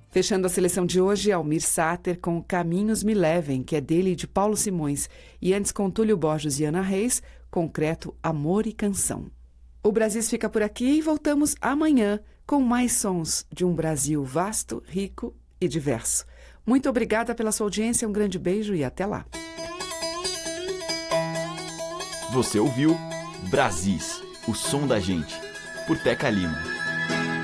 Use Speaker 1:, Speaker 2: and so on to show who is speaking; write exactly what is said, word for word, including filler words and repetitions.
Speaker 1: Fechando a seleção de hoje, Almir Sater com Caminhos Me Levem, que é dele e de Paulo Simões. E antes com Túlio Borges e Ana Reis, Concreto, Amor e Canção. O Brasis fica por aqui e voltamos amanhã com mais sons de um Brasil vasto, rico e diverso. Muito obrigada pela sua audiência, um grande beijo e até lá.
Speaker 2: Você ouviu Brasis, o som da gente, por Teca Lima.